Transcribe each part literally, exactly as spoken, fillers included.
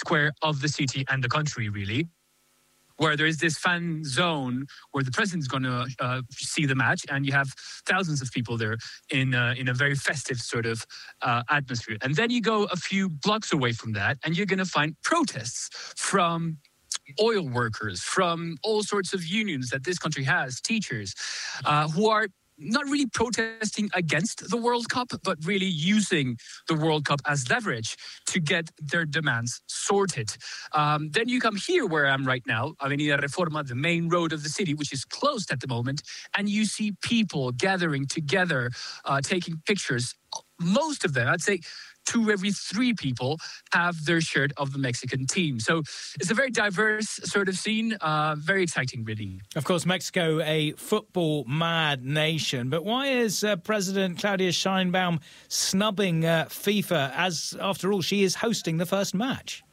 square of the city and the country, really, where there is this fan zone where the president's going to uh, see the match, and you have thousands of people there in uh, in a very festive sort of uh, atmosphere. And then you go a few blocks away from that, and you're going to find protests from oil workers, from all sorts of unions that this country has, teachers, uh, who are not really protesting against the World Cup, but really using the World Cup as leverage to get their demands sorted. Um, then you come here where I am right now, Avenida Reforma, the main road of the city, which is closed at the moment, and you see people gathering together, uh, taking pictures. Most of them, I'd say, two every three people have their shirt of the Mexican team. So it's a very diverse sort of scene, uh, very exciting, really. Of course, Mexico, a football-mad nation. But why is uh, President Claudia Sheinbaum snubbing uh, FIFA as, after all, she is hosting the first match?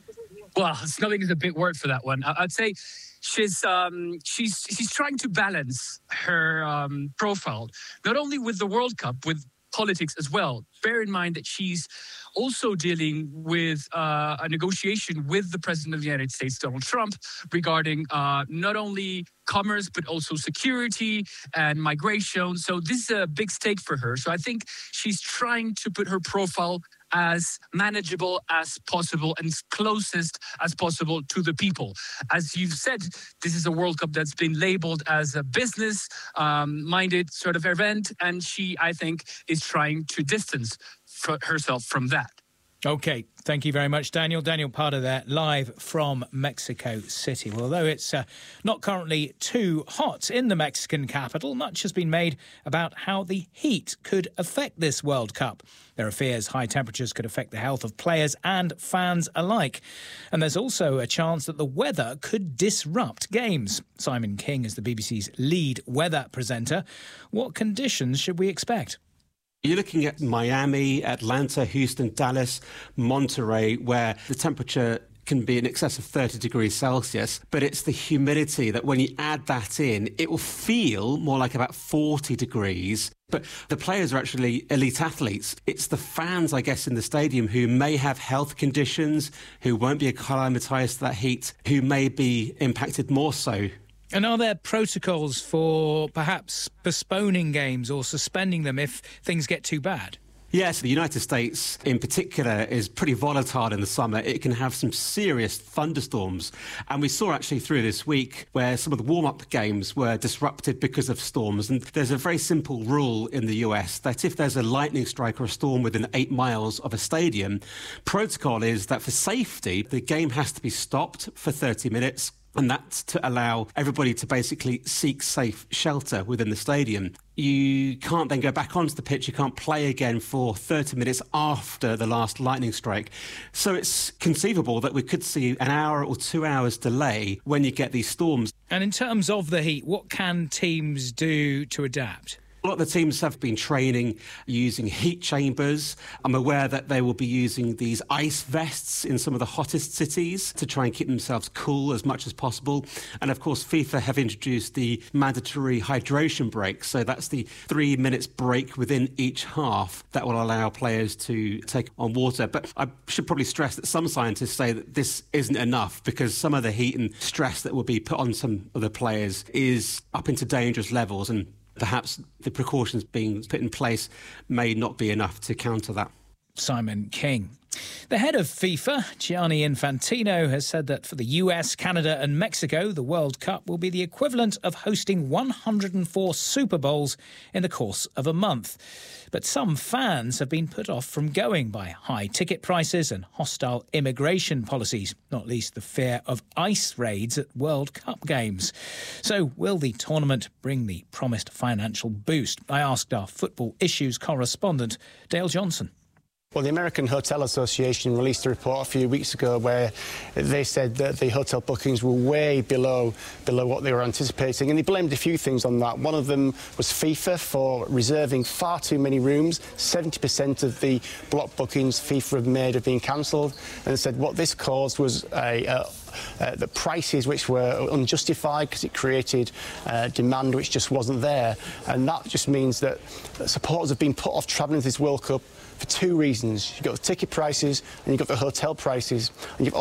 Well, snubbing is a big word for that one. I'd say she's um, she's she's trying to balance her um, profile, not only with the World Cup, with politics as well. Bear in mind that she's also dealing with uh, a negotiation with the President of the United States, Donald Trump, regarding uh, not only commerce, but also security and migration. So this is a big stake for her. So I think she's trying to put her profile as manageable as possible and as closest as possible to the people. As you've said, this is a World Cup that's been labeled as a business-minded um, sort of event, and she, I think, is trying to distance herself from that. OK, thank you very much, Daniel. Daniel Pardo there, live from Mexico City. Well, although it's uh, not currently too hot in the Mexican capital, much has been made about how the heat could affect this World Cup. There are fears high temperatures could affect the health of players and fans alike. And there's also a chance that the weather could disrupt games. Simon King is the B B C's lead weather presenter. What conditions should we expect? You're looking at Miami, Atlanta, Houston, Dallas, Monterey, where the temperature can be in excess of thirty degrees Celsius, but it's the humidity that when you add that in, it will feel more like about forty degrees. But the players are actually elite athletes. It's the fans, I guess, in the stadium who may have health conditions, who won't be acclimatised to that heat, who may be impacted more so. And are there protocols for perhaps postponing games or suspending them if things get too bad? Yes, the United States in particular is pretty volatile in the summer. It can have some serious thunderstorms. And we saw actually through this week where some of the warm-up games were disrupted because of storms. And there's a very simple rule in the U S that if there's a lightning strike or a storm within eight miles of a stadium, protocol is that for safety, the game has to be stopped for thirty minutes. And that's to allow everybody to basically seek safe shelter within the stadium. You can't then go back onto the pitch. You can't play again for thirty minutes after the last lightning strike. So it's conceivable that we could see an hour or two hours delay when you get these storms. And in terms of the heat, what can teams do to adapt? A lot of the teams have been training using heat chambers. I'm aware that they will be using these ice vests in some of the hottest cities to try and keep themselves cool as much as possible. And of course, FIFA have introduced the mandatory hydration break. So that's the three minutes break within each half that will allow players to take on water. But I should probably stress that some scientists say that this isn't enough because some of the heat and stress that will be put on some of the players is up into dangerous levels, and perhaps the precautions being put in place may not be enough to counter that. Simon King. The head of FIFA, Gianni Infantino, has said that for the U S, Canada and Mexico, the World Cup will be the equivalent of hosting one hundred four Super Bowls in the course of a month. But some fans have been put off from going by high ticket prices and hostile immigration policies, not least the fear of ICE raids at World Cup games. So will the tournament bring the promised financial boost? I asked our football issues correspondent, Dale Johnson. Well, the American Hotel Association released a report a few weeks ago where they said that the hotel bookings were way below below what they were anticipating, and they blamed a few things on that. One of them was FIFA for reserving far too many rooms. seventy percent of the block bookings FIFA have made have been cancelled, and they said what this caused was a, a Uh, the prices which were unjustified because it created uh, demand which just wasn't there, and that just means that supporters have been put off travelling to this World Cup for two reasons. You've got the ticket prices and you've got the hotel prices, and you've